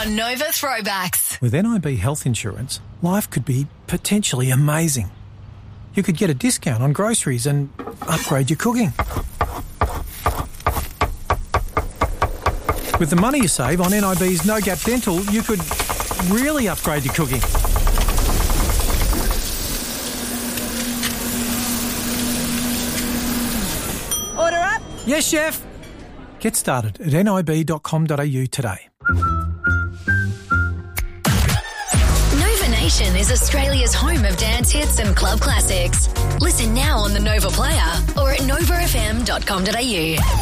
on Nova Throwbacks. With NIB Health Insurance, life could be potentially amazing. You could get a discount on groceries and upgrade your cooking. With the money you save on NIB's No Gap Dental, you could really upgrade your cooking. Order up? Yes, chef. Get started at nib.com.au today. Nova Nation is Australia's home of dance hits and club classics. Listen now on the Nova Player or at novafm.com.au.